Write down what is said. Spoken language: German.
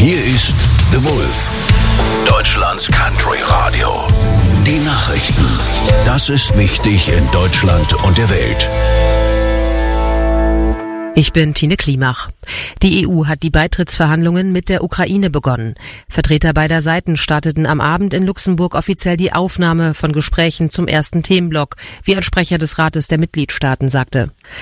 Hier ist The Wolf, Deutschlands Country Radio. Die Nachrichten. Das ist wichtig in Deutschland und der Welt. Ich bin Tine Klimach. Die EU hat die Beitrittsverhandlungen mit der Ukraine begonnen. Vertreter beider Seiten starteten am Abend in Luxemburg offiziell die Aufnahme von Gesprächen zum ersten Themenblock, wie ein Sprecher des Rates der Mitgliedstaaten sagte.